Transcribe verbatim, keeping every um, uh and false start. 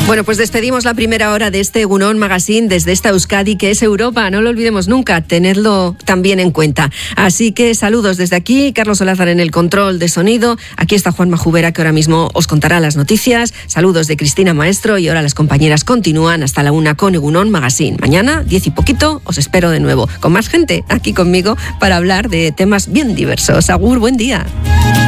Bueno, pues despedimos la primera hora de este Egunon Magazine desde esta Euskadi que es Europa. No lo olvidemos nunca, tenedlo también en cuenta. Así que saludos desde aquí, Carlos Solázar en el control de sonido. Aquí está Juanma Jubera, que ahora mismo os contará las noticias. Saludos de Cristina Maestro y ahora las compañeras continúan hasta la una con Egunon Magazine. Mañana, diez y poquito, os espero de nuevo con más gente aquí conmigo para hablar de temas bien diversos. Agur, buen día.